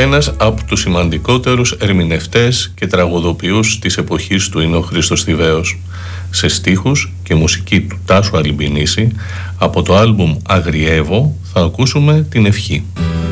Ένας από τους σημαντικότερους ερμηνευτές και τραγουδοποιούς της εποχής του είναι ο Χρήστος Θηβαίος. Σε στίχους και μουσική του Τάσου Αλυμπηνίση, από το άλμπουμ «Αγριεύω» θα ακούσουμε την ευχή.